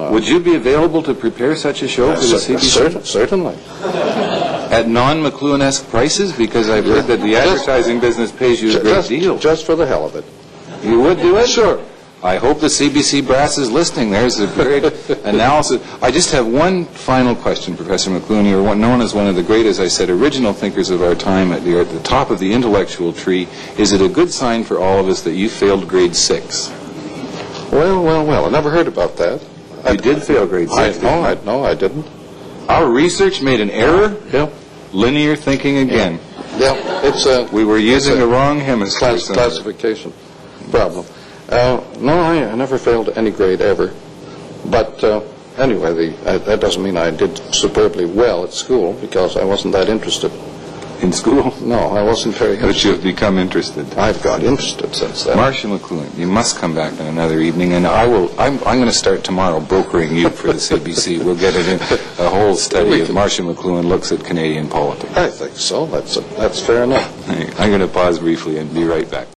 Would you be available to prepare such a show for the CBC? Certainly. At non-McLuhan-esque prices? Because I've heard that the advertising business pays you a great deal. Just for the hell of it. You would do it? Sure. I hope the CBC brass is listening. There's a great analysis. I just have one final question, Professor McLuhan. You're known as one of the great, as I said, original thinkers of our time. You're at the top of the intellectual tree. Is it a good sign for all of us that you failed grade 6? Well. I never heard about that. You did fail grade 6. No, I didn't. Our research made an error? Yeah. Linear thinking again. Yeah, it's a... We were using the wrong hemisphere. Classification problem. No, I never failed any grade ever. But anyway, that doesn't mean I did superbly well at school, because I wasn't that interested. In school? No, I wasn't very interested. But you've become interested. I've got interested since then. Marcia McLuhan, you must come back on another evening, and I'm going to start tomorrow brokering you for the CBC. We'll get it in a whole study of Marcia McLuhan looks at Canadian politics. I think so. That's fair enough. I'm going to pause briefly and be right back.